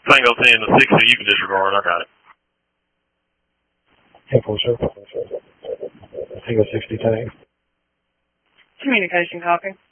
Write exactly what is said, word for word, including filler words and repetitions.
Tango ten to sixty, you can disregard. I got it. ten four, sir. Tango sixty, tank. Communication copy.